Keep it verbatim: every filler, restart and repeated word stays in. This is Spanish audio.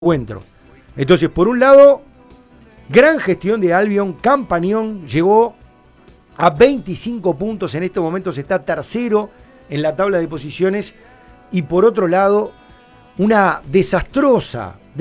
encuentro. Entonces, por un lado, gran gestión de Albion, campañón, llegó a veinticinco puntos, en estos momentos está tercero en la tabla de posiciones, y por otro lado, una desastrosa